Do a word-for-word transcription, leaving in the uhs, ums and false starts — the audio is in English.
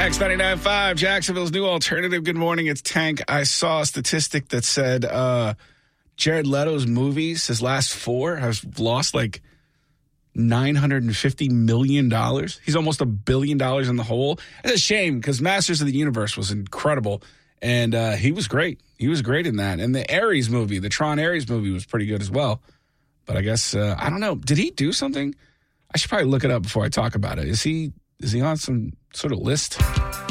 X ninety-nine point five, Jacksonville's new alternative. Good morning, it's Tank. I saw a statistic that said uh, Jared Leto's movies, his last four, have lost like nine hundred fifty million dollars. He's almost a billion dollars in the hole. It's a shame because Masters of the Universe was incredible, and uh, he was great. He was great in that. And the Ares movie, the Tron Ares movie was pretty good as well. But I guess, uh, I don't know, did he do something? I should probably look it up before I talk about it. Is he is he on some sort of list?